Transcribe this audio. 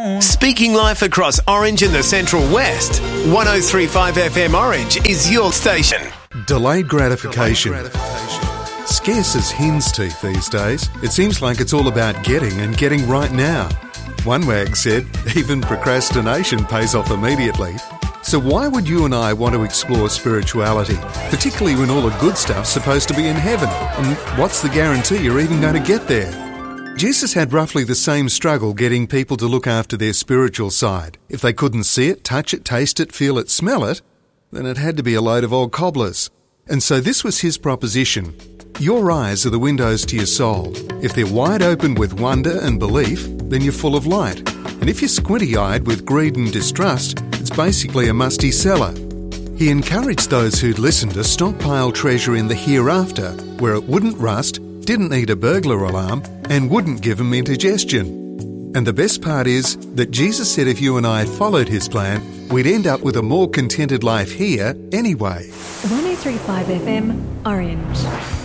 Speaking life across Orange and the Central West, 103.5 FM Orange is your station. Delayed gratification. Scarce as hen's teeth these days. It seems like it's all about getting and getting right now. One wag said, even procrastination pays off immediately. So why would you and I want to explore spirituality, particularly when all the good stuff's supposed to be in heaven? And what's the guarantee you're even going to get there? Jesus had roughly the same struggle getting people to look after their spiritual side. If they couldn't see it, touch it, taste it, feel it, smell it, then it had to be a load of old cobblers. And so this was his proposition. Your eyes are the windows to your soul. If they're wide open with wonder and belief, then you're full of light. And if you're squinty-eyed with greed and distrust, it's basically a musty cellar. He encouraged those who'd listen to stockpile treasure in the hereafter, where it wouldn't rust, didn't need a burglar alarm, and wouldn't give them indigestion. And the best part is that Jesus said if you and I followed his plan, we'd end up with a more contented life here anyway. 103.5 FM, Orange.